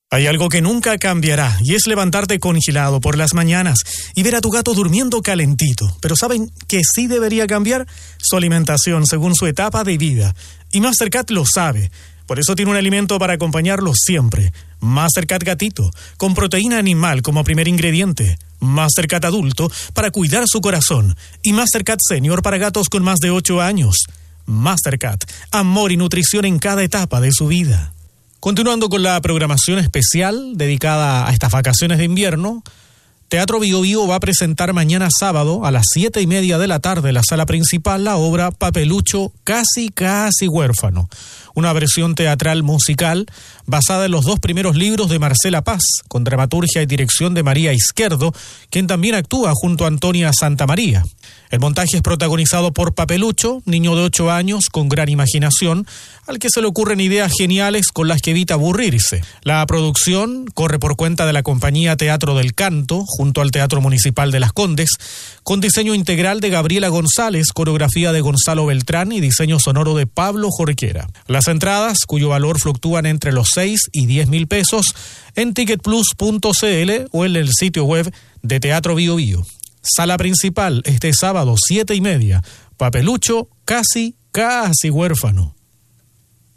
Hay algo que nunca cambiará y es levantarte congelado por las mañanas y ver a tu gato durmiendo calentito. Pero ¿saben qué sí debería cambiar? Su alimentación según su etapa de vida. Y Mastercat lo sabe. Por eso tiene un alimento para acompañarlo siempre. Mastercat Gatito, con proteína animal como primer ingrediente. Mastercat Adulto para cuidar su corazón. Y Mastercat Senior para gatos con más de 8 años. Mastercat, amor y nutrición en cada etapa de su vida. Continuando con la programación especial dedicada a estas vacaciones de invierno, Teatro Bío Bío va a presentar mañana sábado a las 7:30 de la tarde en la sala principal la obra Papelucho Casi Huérfano, una versión teatral musical basada en los 2 primeros libros de Marcela Paz, con dramaturgia y dirección de María Izquierdo, quien también actúa junto a Antonia Santamaría. El montaje es protagonizado por Papelucho, niño de 8 años con gran imaginación, al que se le ocurren ideas geniales con las que evita aburrirse. La producción corre por cuenta de la compañía Teatro del Canto, junto al Teatro Municipal de Las Condes, con diseño integral de Gabriela González, coreografía de Gonzalo Beltrán y diseño sonoro de Pablo Jorquera. Las entradas, cuyo valor fluctúan entre los 6 y 10 mil pesos, en ticketplus.cl o en el sitio web de Teatro Bío Bío. Sala principal este sábado 7:30. Papelucho Casi Huérfano.